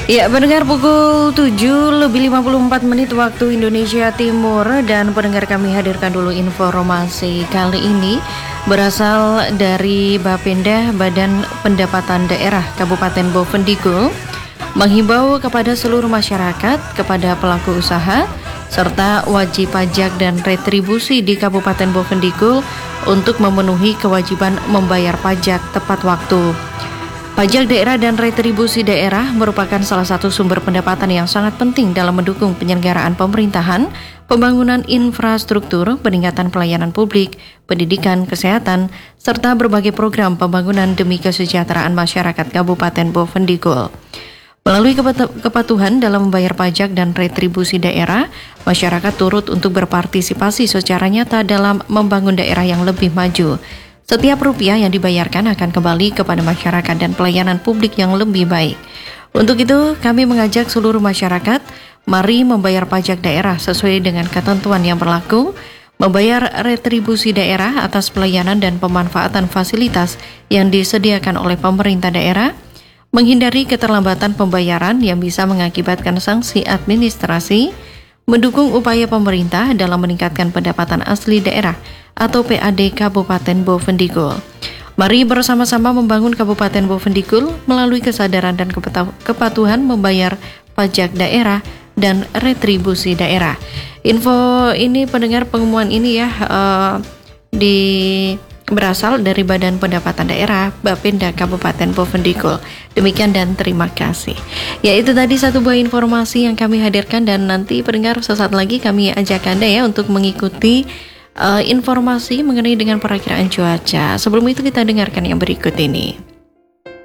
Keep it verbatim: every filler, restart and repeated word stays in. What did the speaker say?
Ya, pendengar pukul tujuh lebih lima puluh empat menit waktu Indonesia Timur. Dan pendengar, kami hadirkan dulu informasi kali ini berasal dari Bapenda, Badan Pendapatan Daerah Kabupaten Bovendigul, menghimbau kepada seluruh masyarakat, kepada pelaku usaha, serta wajib pajak dan retribusi di Kabupaten Bovendigul untuk memenuhi kewajiban membayar pajak tepat waktu. Pajak daerah dan retribusi daerah merupakan salah satu sumber pendapatan yang sangat penting dalam mendukung penyelenggaraan pemerintahan, pembangunan infrastruktur, peningkatan pelayanan publik, pendidikan, kesehatan, serta berbagai program pembangunan demi kesejahteraan masyarakat Kabupaten Bovendigul. Melalui kepatuhan dalam membayar pajak dan retribusi daerah, masyarakat turut untuk berpartisipasi secara nyata dalam membangun daerah yang lebih maju. Setiap rupiah yang dibayarkan akan kembali kepada masyarakat dan pelayanan publik yang lebih baik. Untuk itu, kami mengajak seluruh masyarakat, mari membayar pajak daerah sesuai dengan ketentuan yang berlaku, membayar retribusi daerah atas pelayanan dan pemanfaatan fasilitas yang disediakan oleh pemerintah daerah, menghindari keterlambatan pembayaran yang bisa mengakibatkan sanksi administrasi, mendukung upaya pemerintah dalam meningkatkan pendapatan asli daerah atau P A D Kabupaten Bovendigul. Mari bersama-sama membangun Kabupaten Bovendigul melalui kesadaran dan kepatuhan membayar pajak daerah dan retribusi daerah. Info ini, pendengar, pengumuman ini ya uh, di berasal dari Badan Pendapatan Daerah Bapenda Kabupaten Bovendigul. Demikian dan terima kasih. Ya, itu tadi satu buah informasi yang kami hadirkan, dan nanti pendengar sesaat lagi kami ajak Anda ya untuk mengikuti uh, informasi mengenai dengan perakiraan cuaca. Sebelum itu kita dengarkan yang berikut ini.